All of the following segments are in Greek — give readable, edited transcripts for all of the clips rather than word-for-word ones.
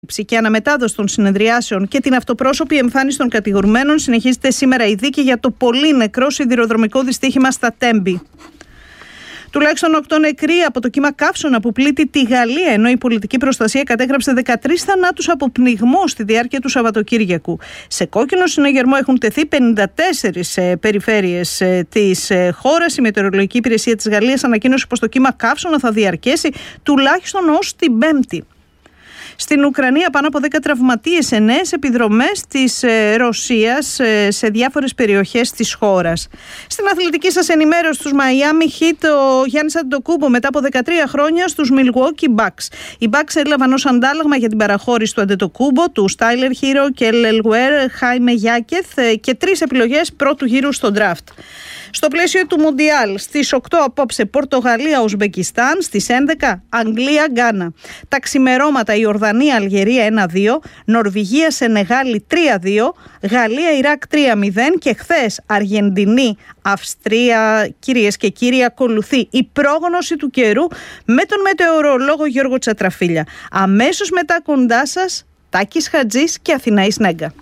Και αναμετάδοση των συνεδριάσεων και την αυτοπρόσωπη εμφάνιση των κατηγορουμένων συνεχίζεται σήμερα η δίκη για το πολύ νεκρό σιδηροδρομικό δυστύχημα στα Τέμπη. Τουλάχιστον 8 νεκροί από το κύμα καύσωνα που πλήττει τη Γαλλία, ενώ η πολιτική προστασία κατέγραψε 13 θανάτους από πνιγμό στη διάρκεια του Σαββατοκύριακου. Σε κόκκινο συναγερμό έχουν τεθεί 54 περιφέρειες της χώρας. Η Μετεωρολογική Υπηρεσία της Γαλλίας ανακοίνωσε πως το κύμα καύσωνα θα διαρκέσει τουλάχιστον ως την Πέμπτη. Στην Ουκρανία πάνω από 10 τραυματίες σε νέες επιδρομές της Ρωσίας σε διάφορες περιοχές της χώρας. Στην αθλητική σας ενημέρωση στους Miami Heat, ο Γιάννης Αντετοκούνμπο μετά από 13 χρόνια στους Milwaukee Bucks. Οι Bucks έλαβαν ως αντάλλαγμα για την παραχώρηση του Αντετοκούνμπο, του Tyler Hero και Lelguer Jaime Jaquez και 3 επιλογές πρώτου γύρου στο draft. Στο πλαίσιο του Μουντιάλ, στις 8 απόψε Πορτογαλία-Ουσμπεκιστάν, στις 11 Αγγλία-Γκάνα. Τα ξημερώματα Ιορδανία-Αλγερία 1-2, Νορβηγία-Σενεγάλη 3-2, Γαλλία-Ιράκ 3-0 και χθες Αργεντινή-Αυστρία. Κυρίες και κύριοι, ακολουθεί η πρόγνωση του καιρού με τον μετεωρολόγο Γιώργο Τσατραφίλια. Αμέσως μετά κοντά σας Τάκης Χατζής και Αθηναής Νέγκα.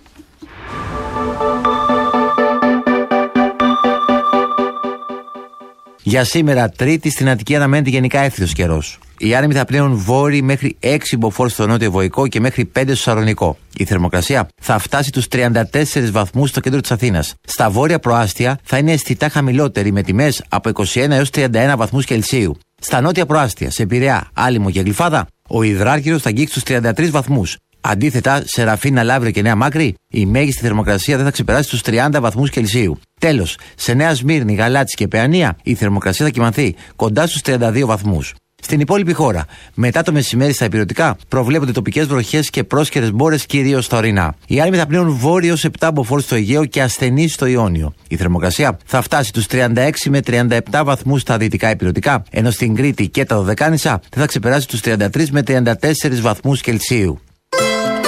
Για σήμερα, Τρίτη, στην Αττική αναμένεται γενικά έφθητος καιρός. Οι άνεμοι θα πλέουν βόρειοι μέχρι 6 μποφόρ στο νότιο Βοϊκό και μέχρι 5 στο Σαλονικό. Η θερμοκρασία θα φτάσει τους 34 βαθμούς στο κέντρο της Αθήνας. Στα βόρεια προάστια θα είναι αισθητά χαμηλότερη με τιμές από 21 έως 31 βαθμούς Κελσίου. Στα νότια προάστια, σε Πειραιά, Άλυμο και Γλυφάδα, ο υδράργυρος θα αγγίξει τους 33 βαθμούς. Αντίθετα, σε Ραφίνα, Λαύριο και Νέα Μάκρη, η μέγιστη θερμοκρασία δεν θα ξεπεράσει τους 30 βαθμούς Κελσίου. Τέλος, σε Νέα Σμύρνη, Γαλάτσι και Παιανία, η θερμοκρασία θα κυμανθεί κοντά στους 32 βαθμούς. Στην υπόλοιπη χώρα, μετά το μεσημέρι στα ηπειρωτικά, προβλέπονται τοπικές βροχές και πρόσχερες μπόρες κυρίως στα ορεινά. Οι άνεμοι θα πλέουν βόρειο σε 7 μποφόρ στο Αιγαίο και ασθενείς στο Ιόνιο. Η θερμοκρασία θα φτάσει τους 36 με 37 βαθμούς στα δυτικά ηπειρωτικά, ενώ στην Κρήτη και τα Δωδεκάνησα δεν θα ξεπεράσει τους 33 με 34 βαθμούς Κελσίου.